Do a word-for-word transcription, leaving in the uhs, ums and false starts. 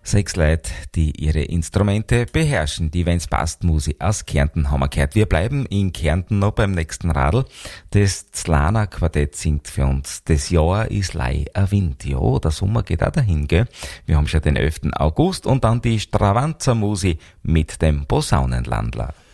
Sechs Leute, die ihre Instrumente beherrschen, die, wenn's passt, Musik aus Kärnten haben wir gehört. Wir bleiben in Kärnten noch beim nächsten Radl. Das Zlana Quartett singt für uns. Das Jahr ist lei a Wind. Ja, der Sommer geht auch dahin, gell? Wir haben schon den elften August und dann die Stravanzer Musi mit dem Posaunenlandler.